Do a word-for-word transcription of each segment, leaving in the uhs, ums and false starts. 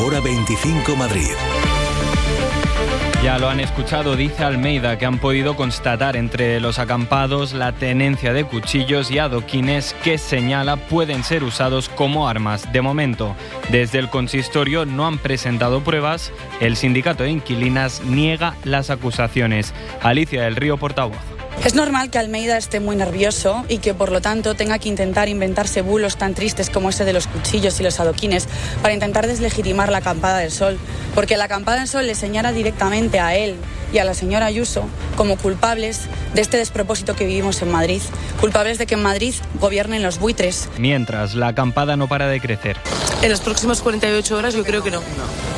Hora veinticinco Madrid. Ya lo han escuchado, dice Almeida que han podido constatar entre los acampados la tenencia de cuchillos y adoquines que señala pueden ser usados como armas. De momento, desde el consistorio no han presentado pruebas. El sindicato de inquilinas niega las acusaciones. Alicia del Río, portavoz. Es normal que Almeida esté muy nervioso y que por lo tanto tenga que intentar inventarse bulos tan tristes como ese de los cuchillos y los adoquines para intentar deslegitimar la acampada del Sol, porque la acampada del Sol le señala directamente a él y a la señora Ayuso como culpables de este despropósito que vivimos en Madrid, culpables de que en Madrid gobiernen los buitres. Mientras, la acampada no para de crecer. En las próximas cuarenta y ocho horas yo creo que no. no.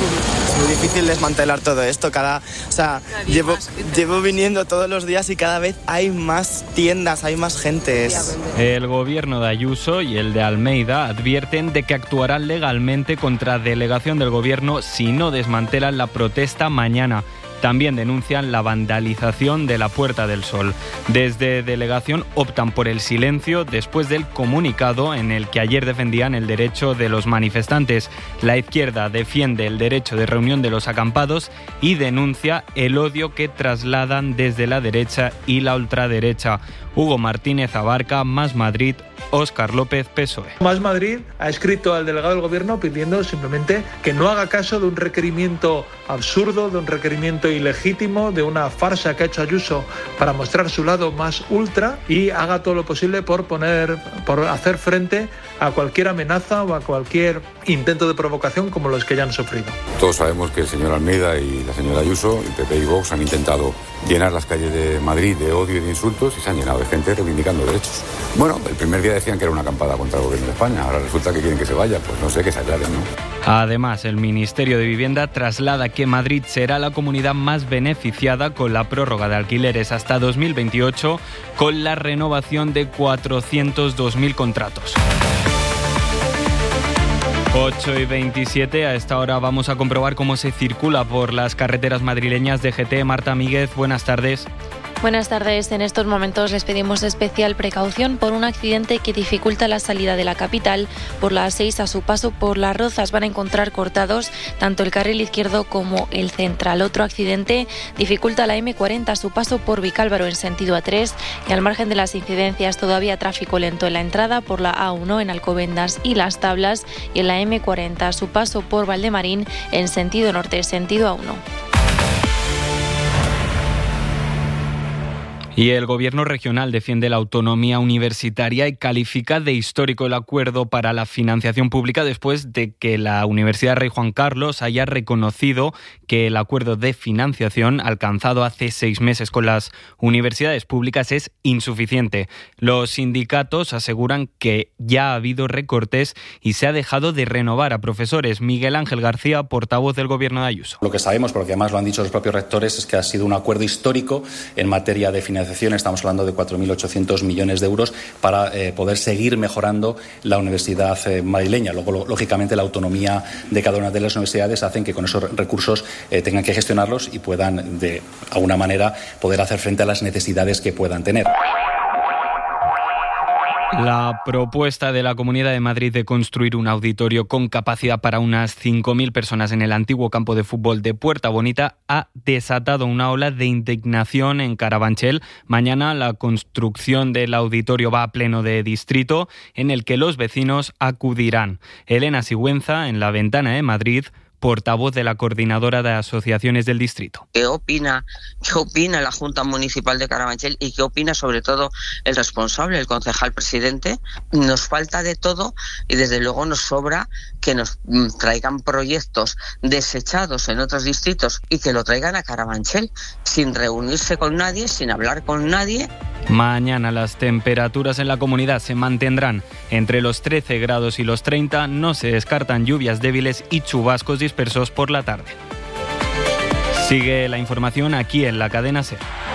Es muy difícil desmantelar todo esto. Cada, o sea, llevo, llevo viniendo todos los días y cada vez hay más tiendas, hay más gentes. El gobierno de Ayuso y el de Almeida advierten de que actuarán legalmente contra delegación del gobierno si no desmantelan la protesta mañana. También denuncian la vandalización de la Puerta del Sol. Desde delegación optan por el silencio después del comunicado en el que ayer defendían el derecho de los manifestantes. La izquierda defiende el derecho de reunión de los acampados y denuncia el odio que trasladan desde la derecha y la ultraderecha. Hugo Martínez Abarca, Más Madrid, Óscar López, P S O E. Más Madrid ha escrito al delegado del gobierno pidiendo simplemente que no haga caso de un requerimiento absurdo, de un requerimiento ilegítimo, de una farsa que ha hecho Ayuso para mostrar su lado más ultra y haga todo lo posible por poner, por hacer frente a cualquier amenaza o a cualquier intento de provocación como los que ya han sufrido. Todos sabemos que el señor Almeida y la señora Ayuso, el P P y Vox, han intentado llenar las calles de Madrid de odio y de insultos y se han llenado de gente reivindicando derechos. Bueno, el primer día decían que era una acampada contra el gobierno de España, ahora resulta que quieren que se vaya, pues no sé, que se aclaren, ¿no? Además, el Ministerio de Vivienda traslada que Madrid será la comunidad más beneficiada con la prórroga de alquileres hasta dos mil veintiocho, con la renovación de cuatrocientos dos mil contratos. ocho y veintisiete, a esta hora vamos a comprobar cómo se circula por las carreteras madrileñas de G T. Marta Míguez, buenas tardes. Buenas tardes. En estos momentos les pedimos especial precaución por un accidente que dificulta la salida de la capital. Por la A seis, a su paso por Las Rozas, van a encontrar cortados tanto el carril izquierdo como el central. Otro accidente dificulta la eme cuarenta a su paso por Vicálvaro en sentido A tres, y al margen de las incidencias todavía tráfico lento en la entrada por la A uno en Alcobendas y Las Tablas, y en la eme cuarenta a su paso por Valdemarín en sentido norte, sentido A uno. Y el gobierno regional defiende la autonomía universitaria y califica de histórico el acuerdo para la financiación pública después de que la Universidad Rey Juan Carlos haya reconocido que el acuerdo de financiación alcanzado hace seis meses con las universidades públicas es insuficiente. Los sindicatos aseguran que ya ha habido recortes y se ha dejado de renovar a profesores. Miguel Ángel García, portavoz del gobierno de Ayuso. Lo que sabemos, porque además lo han dicho los propios rectores, es que ha sido un acuerdo histórico en materia de financiación. Estamos hablando de cuatro mil ochocientos millones de euros para eh, poder seguir mejorando la universidad eh, madrileña. Luego, lo, lógicamente, la autonomía de cada una de las universidades hacen que con esos recursos eh, tengan que gestionarlos y puedan, de alguna manera, poder hacer frente a las necesidades que puedan tener. La propuesta de la Comunidad de Madrid de construir un auditorio con capacidad para unas cinco mil personas en el antiguo campo de fútbol de Puerta Bonita ha desatado una ola de indignación en Carabanchel. Mañana la construcción del auditorio va a pleno de distrito, en el que los vecinos acudirán. Elena Sigüenza, en La Ventana de Madrid, portavoz de la Coordinadora de Asociaciones del Distrito. ¿Qué opina, qué opina la Junta Municipal de Carabanchel y qué opina sobre todo el responsable, el concejal presidente? Nos falta de todo y desde luego nos sobra que nos traigan proyectos desechados en otros distritos y que lo traigan a Carabanchel sin reunirse con nadie, sin hablar con nadie. Mañana las temperaturas en la comunidad se mantendrán entre los trece grados y los treinta. No se descartan lluvias débiles y chubascos dispersos por la tarde. Sigue la información aquí en la cadena SER.